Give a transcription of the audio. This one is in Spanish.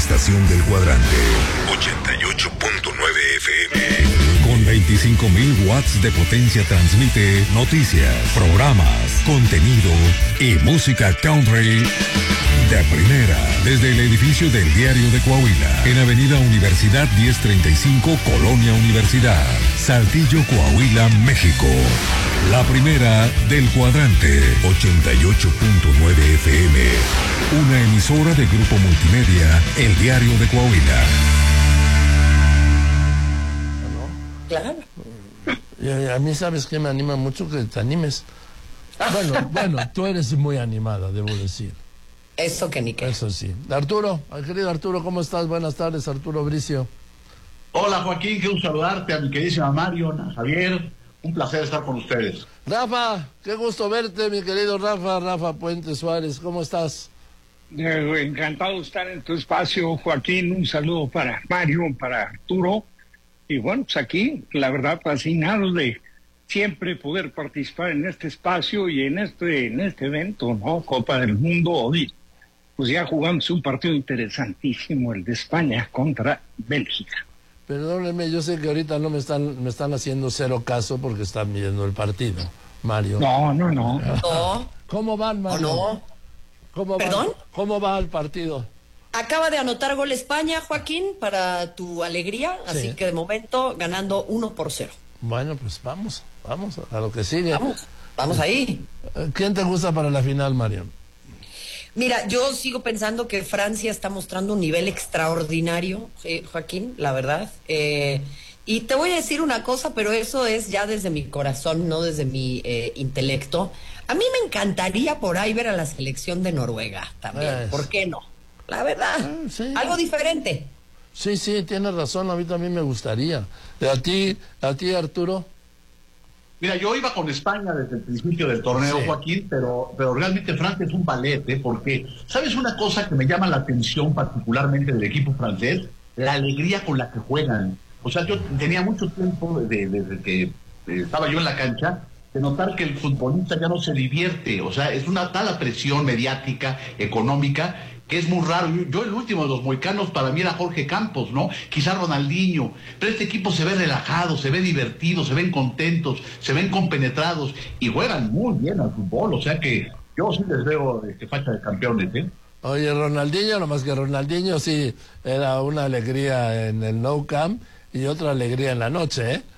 estación del cuadrante. 88.9 FM. Con 25.000 watts de potencia transmite noticias, programas, contenido y música country de primera. Desde el edificio del Diario de Coahuila, en Avenida Universidad 1035, Colonia Universidad, Saltillo, Coahuila, México. La primera del cuadrante, 88.9 FM. Una emisora de Grupo Multimedia, El Diario de Coahuila. Claro. Y a mí, ¿sabes qué me anima mucho? Que te animes. Bueno, tú eres muy animada, debo decir. Eso que ni qué. Eso sí. Arturo, querido Arturo, ¿cómo estás? Buenas tardes, Arturo Bricio. Hola Joaquín, qué gusto saludarte, a mi queridísima Marion, a Javier, un placer estar con ustedes. Rafa, qué gusto verte, mi querido Rafa Puente Suárez, ¿cómo estás? Encantado de estar en tu espacio, Joaquín, un saludo para Mario, para Arturo, y bueno, pues aquí, la verdad, fascinado de siempre poder participar en este espacio y en este evento, ¿no? Copa del Mundo, hoy, pues ya jugamos un partido interesantísimo, el de España contra Bélgica. Perdónenme, yo sé que ahorita no me están haciendo cero caso porque están viendo el partido, Mario. No. ¿Cómo van, Mario? No. ¿Perdón? ¿Cómo va el partido? Acaba de anotar gol España, Joaquín, para tu alegría, Sí. así que de momento ganando 1-0. Bueno, pues vamos a lo que sigue. Vamos ahí. ¿Quién te gusta para la final, Mario? Mira, yo sigo pensando que Francia está mostrando un nivel extraordinario, Joaquín, la verdad. Y te voy a decir una cosa, pero eso es ya desde mi corazón, no desde mi intelecto. A mí me encantaría por ahí ver a la selección de Noruega también. ¿Por qué no? La verdad, sí. Algo diferente. Sí, tienes razón, a mí también me gustaría. ¿A ti, Arturo? Mira, yo iba con España desde el principio del torneo, Sí. Joaquín, pero realmente Francia es un ballet, porque, ¿sabes una cosa que me llama la atención particularmente del equipo francés? La alegría con la que juegan. O sea, yo tenía mucho tiempo, desde que estaba yo en la cancha, de notar que el futbolista ya no se divierte. O sea, es una tal presión mediática, económica, que es muy raro. Yo el último de los mohicanos para mí era Jorge Campos, ¿no? Quizá Ronaldinho, pero este equipo se ve relajado, se ve divertido, se ven contentos, se ven compenetrados y juegan muy bien al fútbol, o sea que yo sí les veo facha de campeones, ¿eh? Oye, Ronaldinho, nomás que Ronaldinho sí era una alegría en el Nou Camp y otra alegría en la noche, ¿eh?